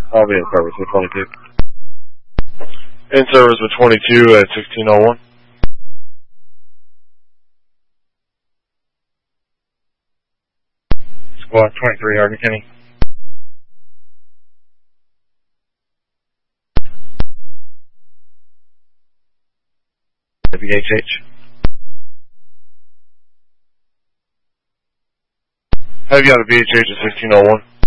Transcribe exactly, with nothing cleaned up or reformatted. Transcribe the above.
I'll be in service with twenty-two. In service with twenty-two at sixteen oh one. Squad twenty-three, Hardin Kenny. W H H. Have you got a B H H at sixteen oh one?